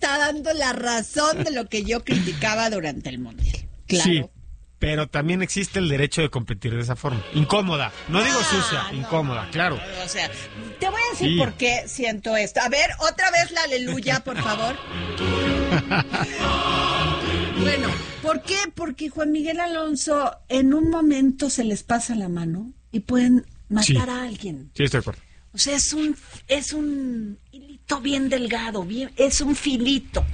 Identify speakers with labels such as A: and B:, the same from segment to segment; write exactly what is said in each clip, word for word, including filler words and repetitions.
A: está dando la razón de lo que yo criticaba durante el Mundial. Claro.
B: Sí, pero también existe el derecho de competir de esa forma. Incómoda, no digo
A: Ah,
B: sucia,
A: no,
B: incómoda,
A: no,
B: claro.
A: O sea, te voy a decir
B: Sí.
A: por qué siento esto. A ver, otra vez la aleluya, por favor. Bueno, ¿por qué? Porque Juan Miguel Alonso en un momento se les pasa la mano y pueden matar
B: Sí.
A: a alguien.
B: Sí, estoy de acuerdo.
A: O sea, es un es un hilito bien delgado, bien, es un filito.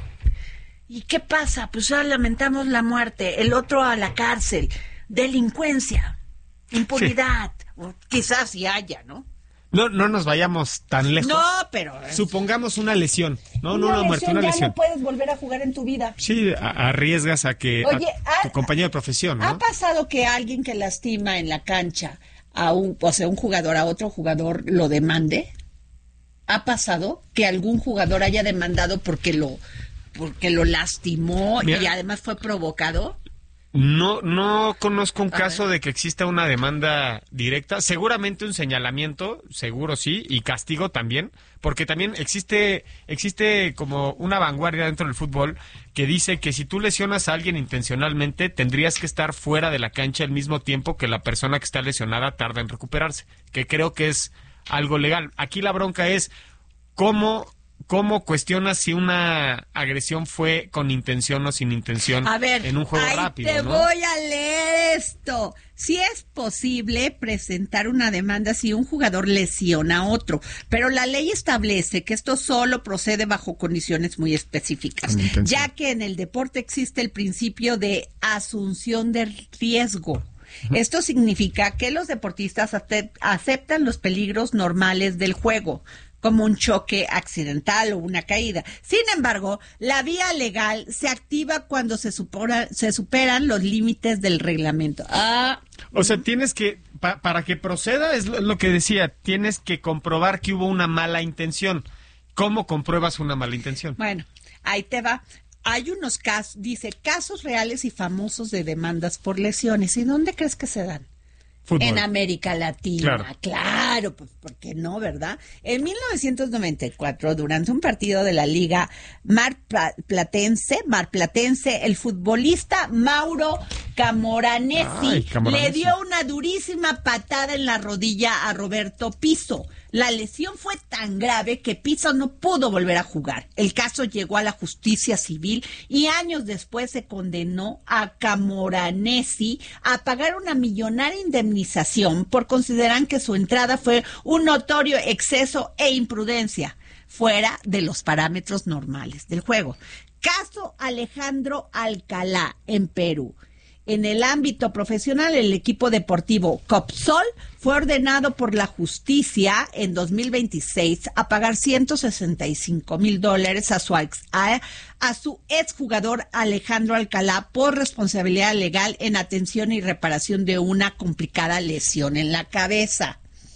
A: ¿Y qué pasa? Pues ahora lamentamos la muerte, el otro a la cárcel, delincuencia, impunidad, o quizás si haya, ¿no?
B: No, no nos vayamos tan lejos.
A: No, pero
B: Supongamos una lesión, no, no
A: una
B: una muerte,
A: lesión
B: una
A: ya
B: lesión.
A: no puedes volver a jugar en tu vida.
B: Sí, a- arriesgas a que
A: Oye,
B: a
A: ha-
B: tu compañero de profesión,
A: ¿Ha
B: ¿no?
A: pasado que alguien que lastima en la cancha a un, o sea, un jugador a otro jugador lo demande? ¿Ha pasado que algún jugador haya demandado porque lo porque lo lastimó
B: Mira.
A: y además fue provocado?
B: No, no conozco un
A: A
B: caso
A: ver.
B: de que exista una demanda directa. Seguramente un señalamiento, seguro sí, y castigo también, porque también existe, existe como una vanguardia dentro del fútbol que dice que si tú lesionas a alguien intencionalmente, tendrías que estar fuera de la cancha al mismo tiempo que la persona que está lesionada tarda en recuperarse, que creo que es algo legal. Aquí la bronca es cómo ¿Cómo cuestionas si una agresión fue con intención o sin intención
A: A ver,
B: en un juego
A: ahí
B: rápido,
A: te
B: ¿no?
A: voy a leer esto. Si es posible presentar una demanda si un jugador lesiona a otro, pero la ley establece que esto solo procede bajo condiciones muy específicas,
B: Con intención.
A: ya que en el deporte existe el principio de asunción de riesgo. Esto significa que los deportistas acep- aceptan los peligros normales del juego, como un choque accidental o una caída. Sin embargo, la vía legal se activa cuando se, supora- se superan los límites del reglamento. Ah,
B: O sea, tienes que, pa- para que proceda, es lo, lo que decía, tienes que comprobar que hubo una mala intención. ¿Cómo compruebas una mala intención?
A: bueno, ahí te va. Hay unos casos, dice, casos reales y famosos de demandas por lesiones. ¿Y dónde crees que se dan?
B: Fútbol.
A: En América Latina,
B: Claro.
A: claro, pues ¿por qué no, verdad? En mil novecientos noventa y cuatro, durante un partido de la Liga Marplatense, Marplatense, el futbolista Mauro Camoranesi,
B: Ay, Camoranesi.
A: le dio una durísima patada en la rodilla a Roberto Pizzo. La lesión fue tan grave que Pizzo no pudo volver a jugar. El caso llegó a la justicia civil y años después se condenó a Camoranesi a pagar una millonaria indemnización por considerar que su entrada fue un notorio exceso e imprudencia fuera de los parámetros normales del juego. Caso Alejandro Alcalá en Perú. En el ámbito profesional, el equipo deportivo Copsol fue ordenado por la justicia en dos mil veintiséis a pagar ciento sesenta y cinco mil dólares a su ex, a, a su exjugador Alejandro Alcalá por responsabilidad legal en atención y reparación de una complicada lesión en la cabeza.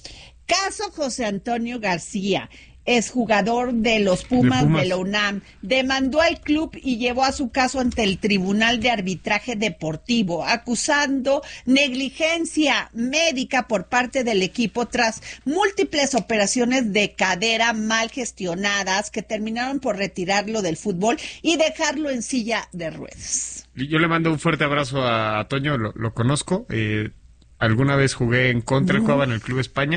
A: Caso José Antonio García, exjugador de los Pumas de,
B: Pumas.
A: de la UNAM, demandó al club y llevó a su caso ante el Tribunal de Arbitraje Deportivo, acusando negligencia médica por parte del equipo tras múltiples operaciones de cadera mal gestionadas que terminaron por retirarlo del fútbol y dejarlo en silla de ruedas.
B: Yo le mando un fuerte abrazo a, a Toño, lo, lo conozco. Eh, alguna vez jugué en contra, él jugaba en el Club España.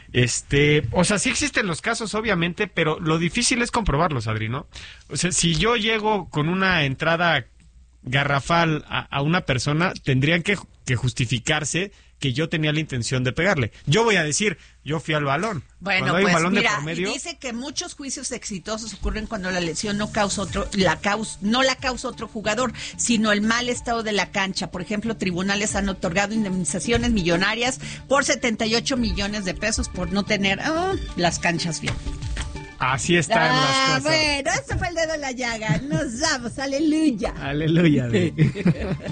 B: Este, o sea, sí existen los casos, obviamente, pero lo difícil es comprobarlos, Adri, ¿no? O sea, si yo llego con una entrada garrafal a, a una persona, tendrían que, que justificarse que yo tenía la intención de pegarle. Yo voy a decir, yo fui al balón.
A: Bueno,
B: Cuando hay un
A: pues
B: balón de
A: mira,
B: por medio,
A: y dice que muchos juicios exitosos ocurren cuando la lesión no causa otro, la causa, no la causa otro jugador, sino el mal estado de la cancha. Por ejemplo, tribunales han otorgado indemnizaciones millonarias por setenta y ocho millones de pesos por no tener oh, las canchas bien.
B: así están
A: Ah,
B: las cosas.
A: bueno, eso fue el dedo en la llaga. Nos vamos, aleluya.
B: Aleluya. Adri.